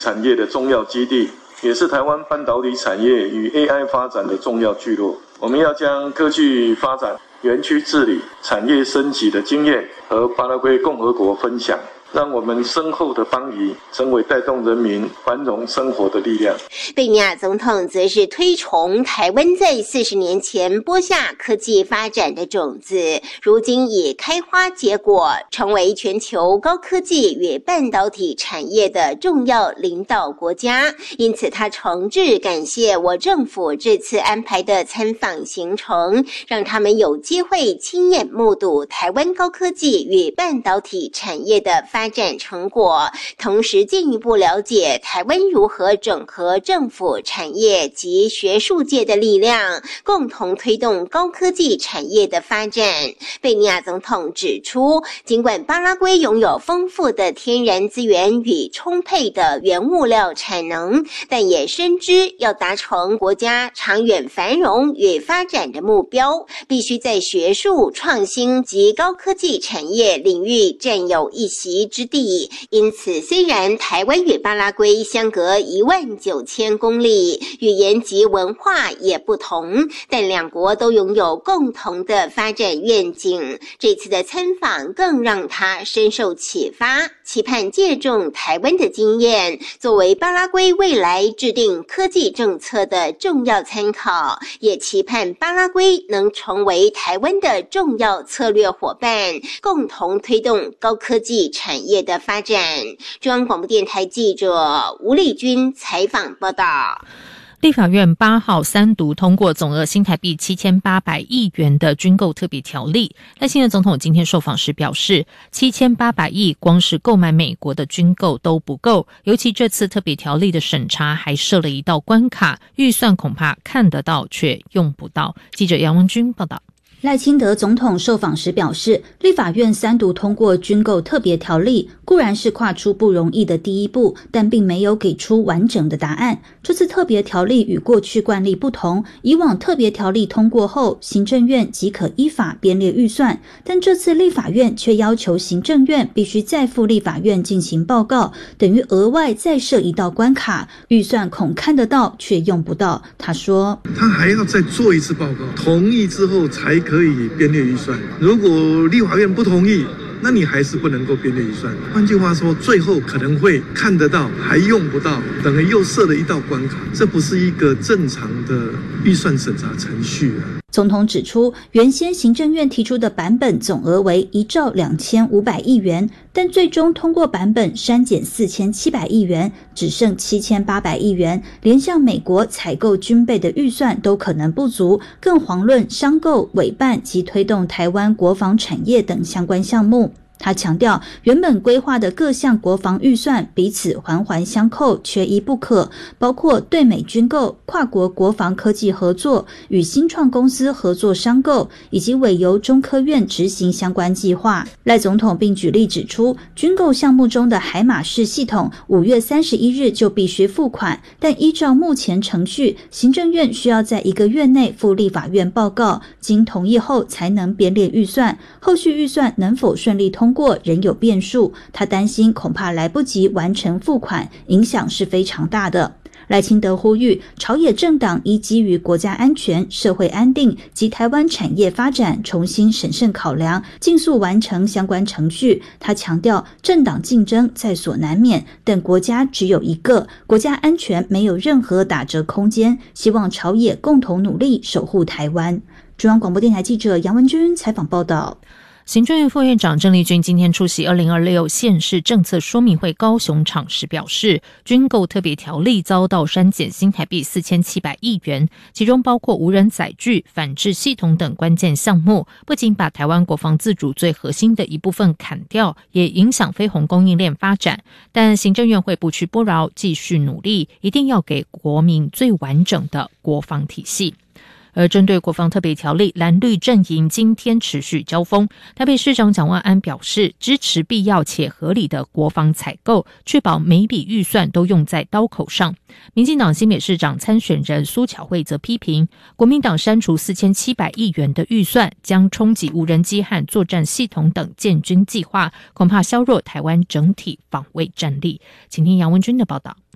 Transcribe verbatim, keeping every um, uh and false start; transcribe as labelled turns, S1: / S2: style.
S1: 产业的重要基地，也是台湾半导体产业与 A I 发展的重要聚落。我们要将科技发展、园区治理、产业升级的经验和巴拉圭共和国分享，让我们深厚的邦谊成为带动人民繁荣生活的力量。
S2: 贝尼亚总统则是推崇台湾在四十年前播下科技发展的种子，如今已开花结果，成为全球高科技与半导体产业的重要领导国家。因此他诚挚感谢我政府这次安排的参访行程，让他们有机会亲眼目睹台湾高科技与半导体产业的发展发展成果，同时进一步了解台湾如何整合政府、产业及学术界的力量，共同推动高科技产业的发展。贝尼亚总统指出，尽管巴拉圭拥有丰富的天然资源与充沛的原物料产能，但也深知要达成国家长远繁荣与发展的目标，必须在学术、创新及高科技产业领域占有一席之地。因此，虽然台湾与巴拉圭相隔一万九千公里，语言及文化也不同，但两国都拥有共同的发展愿景。这次的参访更让他深受启发，期盼借重台湾的经验，作为巴拉圭未来制定科技政策的重要参考，也期盼巴拉圭能成为台湾的重要策略伙伴，共同推动高科技产业的发展。中央广播电台记者吴丽君采访报道。
S3: 立法院八号三读通过总额新台币七千八百亿元的军购特别条例。赖清德总统今天受访时表示，七千八百亿光是购买美国的军购都不够，尤其这次特别条例的审查还设了一道关卡，预算恐怕看得到却用不到。记者杨文君报道。
S4: 赖清德总统受访时表示，立法院三读通过军购特别条例固然是跨出不容易的第一步，但并没有给出完整的答案。这次特别条例与过去惯例不同，以往特别条例通过后，行政院即可依法编列预算，但这次立法院却要求行政院必须再赴立法院进行报告，等于额外再设一道关卡，预算恐看得到却用不到。他说，
S5: 他还要再做一次报告，同意之后才可以编列预算，如果立法院不同意，那你还是不能够编列预算。换句话说，最后可能会看得到还用不到，等于又设了一道关卡，这不是一个正常的预算审查程序啊。
S4: 总统指出，原先行政院提出的版本总额为一兆两千五百亿元，但最终通过版本删减四千七百亿元，只剩七千八百亿元，连向美国采购军备的预算都可能不足，更遑论商购、委办及推动台湾国防产业等相关项目。他强调，原本规划的各项国防预算彼此环环相扣，缺一不可，包括对美军购、跨国国防科技合作、与新创公司合作商购，以及委由中科院执行相关计划。赖总统并举例指出，军购项目中的海马式系统五月三十一日就必须付款，但依照目前程序，行政院需要在一个月内赴立法院报告，经同意后才能编列预算，后续预算能否顺利通过仍有变数，他担心恐怕来不及完成付款，影响是非常大的。赖清德呼吁朝野政党依基于国家安全、社会安定及台湾产业发展重新审慎考量，尽速完成相关程序。他强调，政党竞争在所难免，但国家只有一个，国家安全没有任何打折空间，希望朝野共同努力守护台湾。中央广播电台记者杨文君采访报道。
S3: 行政院副院长郑丽君今天出席二零二六县市政策说明会高雄场时表示，军购特别条例遭到删减新台币四千七百亿元，其中包括无人载具、反制系统等关键项目，不仅把台湾国防自主最核心的一部分砍掉，也影响飞鸿供应链发展。但行政院会不屈不挠，继续努力，一定要给国民最完整的国防体系。而针对国防特别条例，蓝绿阵营今天持续交锋。台北市长蒋万安表示，支持必要且合理的国防采购，确保每笔预算都用在刀口上。民进党新北市长参选人苏巧慧则批评，国民党删除四千七百亿元的预算，将冲击无人机和作战系统等建军计划，恐怕削弱台湾整体防卫战力。请听杨文君的报道。